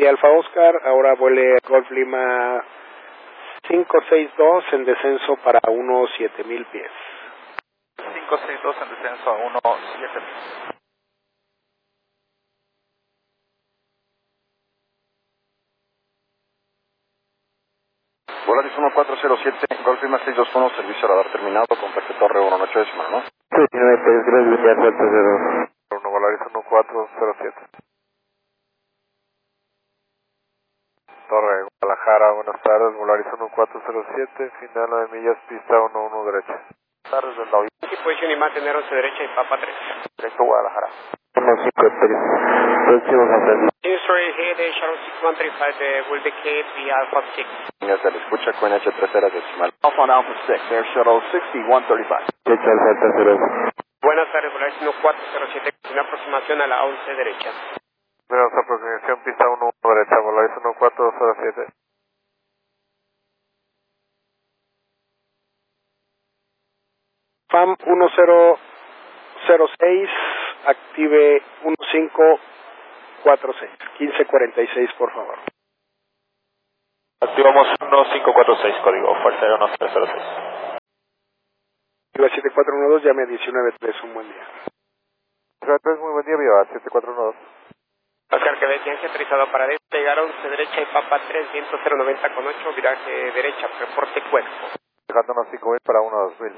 Y Alfa Oscar, ahora vuele Golf Lima 562 en descenso para unos 7000 pies. 562 en descenso a unos 7000. Volaris 1407, Golf Lima 621, servicio radar terminado, contacto Torre 18 ¿no? Sí, 93, gracias, Alfa 0. 1 Volaris 1407. Torre Guadalajara, buenas tardes, Volaris 1407, final 9 millas, pista 11 derecha. Buenas tardes del David. Position y mantener 11 derecha y Papa 3. Directo Guadalajara. 153, próximos a salir. Story here, the Shuttle 6135 will vacate the Alpha 6. Líneas de la escucha con H30 decimal. Alpha on Alpha 6, Air Shuttle 6135. Derecha, Alfa 0. Buenas tardes, Volaris 1407, una aproximación a la 11 derecha. Tenemos aproximación pista 11 derecha, Volaris 1407. FAM 1006, active 1546, 1546 por favor. Activamos 1546, código Fuerza Aérea 1306. Viva 7412, llame a 193, un buen día. Muy buen día, Viva 7412. Oscar Quebec, viaje aterrizado para despegar 11 derecha y Papa 3, viento 090 con 8, viraje derecha, reporte cuerpo. Dejándonos 5000 para 12000.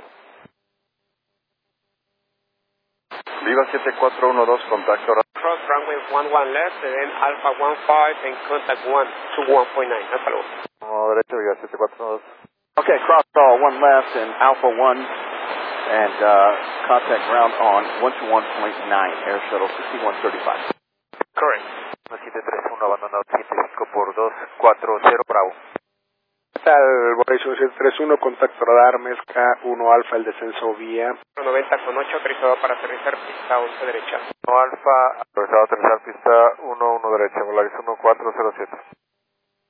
Viva 7412, contacto radar. Cross runway 11 left, and then Alpha 15 and contact 1 to 1.9. Hasta luego. 1 derecha, Viva 7412. Okay, cross all 1 left and Alpha 1 and contact ground on 1 to 1.9, Air Shuttle 6135. Correct. 731, abandonado 75 por 240, Bravo. ¿Qué tal? Volaris 731, contacto radar, Mezca 1 Alfa, el descenso vía 90 con 8, autorizado para aterrizar pista 11 derecha. 1 Alfa, autorizado a aterrizar pista 11 derecha,